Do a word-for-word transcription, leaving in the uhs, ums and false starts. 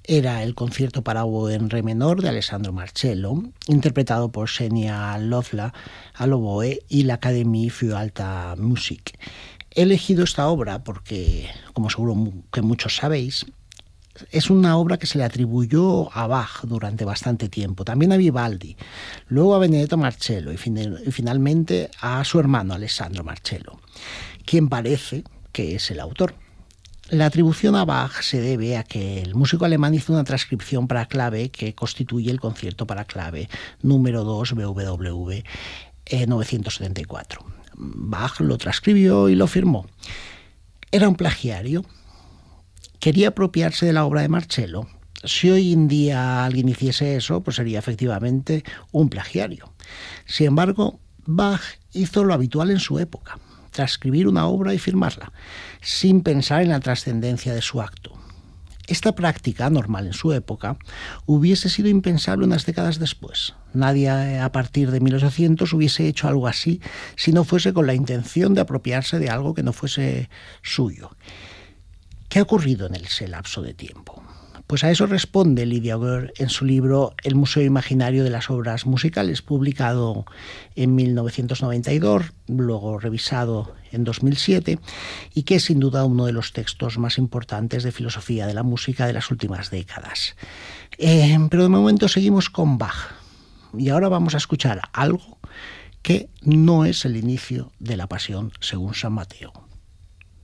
era el concierto para oboe en re menor de Alessandro Marcello, interpretado por Xenia Lovla al oboe y la Académie für Alte Musik. He elegido esta obra porque, como seguro que muchos sabéis, es una obra que se le atribuyó a Bach durante bastante tiempo, también a Vivaldi, luego a Benedetto Marcello y, fin- y finalmente a su hermano Alessandro Marcello, quien parece que es el autor. La atribución a Bach se debe a que el músico alemán hizo una transcripción para clave que constituye el concierto para clave número dos B W V novecientos setenta y cuatro. Bach lo transcribió y lo firmó. Era un plagiario. Quería apropiarse de la obra de Marcello. Si hoy en día alguien hiciese eso, pues sería efectivamente un plagiario. Sin embargo, Bach hizo lo habitual en su época: transcribir una obra y firmarla, sin pensar en la trascendencia de su acto. Esta práctica, normal en su época, hubiese sido impensable unas décadas después. Nadie a partir de mil ochocientos hubiese hecho algo así si no fuese con la intención de apropiarse de algo que no fuese suyo. ¿Qué ha ocurrido en ese lapso de tiempo? Pues a eso responde Lydia Auger en su libro El Museo Imaginario de las Obras Musicales, publicado en mil novecientos noventa y dos, luego revisado en dos mil siete, y que es sin duda uno de los textos más importantes de filosofía de la música de las últimas décadas. Eh, pero de momento seguimos con Bach, y ahora vamos a escuchar algo que no es el inicio de la Pasión según San Mateo.